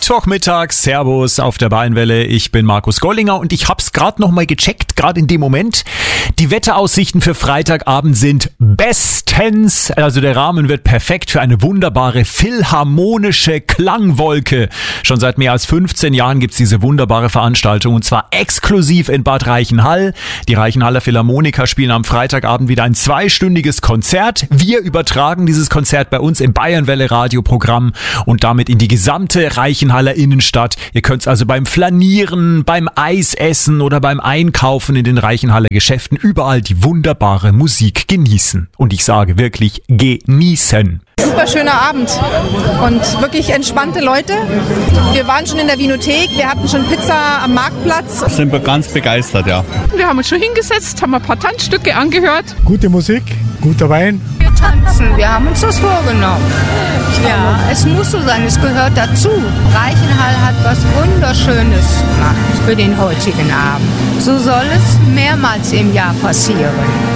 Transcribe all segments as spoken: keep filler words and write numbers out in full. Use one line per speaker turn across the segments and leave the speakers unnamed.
Mittwochmittag, Servus auf der Bayernwelle. Ich bin Markus Gollinger und ich hab's gerade noch mal gecheckt, gerade in dem Moment. Die Wetteraussichten für Freitagabend sind bestens. Also der Rahmen wird perfekt für eine wunderbare philharmonische Klangwolke. Schon seit mehr als fünfzehn Jahren gibt's diese wunderbare Veranstaltung und zwar exklusiv in Bad Reichenhall. Die Reichenhaller Philharmoniker spielen am Freitagabend wieder ein zweistündiges Konzert. Wir übertragen dieses Konzert bei uns im Bayernwelle Radioprogramm und damit in die gesamte Reichenhaller Innenstadt. Ihr könnt's also beim Flanieren, beim Eisessen oder beim Einkaufen in den Reichenhaller Geschäften überall die wunderbare Musik genießen. Und ich sage wirklich genießen.
Super schöner Abend und wirklich entspannte Leute. Wir waren schon in der Winothek, wir hatten schon Pizza am Marktplatz.
Sind wir ganz begeistert, ja.
Wir haben uns schon hingesetzt, haben ein paar Tanzstücke angehört.
Gute Musik, guter Wein.
Wir tanzen, wir haben uns das vorgenommen. Ja, es muss so sein, es gehört dazu. Reichenhall hat was Wunderschönes gemacht für den heutigen Abend. So soll es mehrmals im Jahr passieren.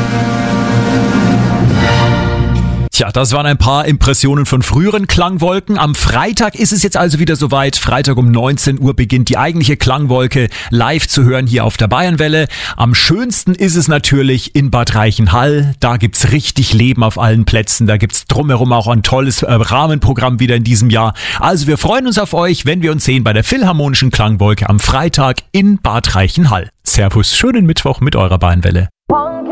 Tja, das waren ein paar Impressionen von früheren Klangwolken. Am Freitag ist es jetzt also wieder soweit. Freitag um neunzehn Uhr beginnt die eigentliche Klangwolke live zu hören hier auf der Bayernwelle. Am schönsten ist es natürlich in Bad Reichenhall. Da gibt's richtig Leben auf allen Plätzen. Da gibt's drumherum auch ein tolles äh, Rahmenprogramm wieder in diesem Jahr. Also wir freuen uns auf euch, wenn wir uns sehen bei der Philharmonischen Klangwolke am Freitag in Bad Reichenhall. Servus, schönen Mittwoch mit eurer Bayernwelle.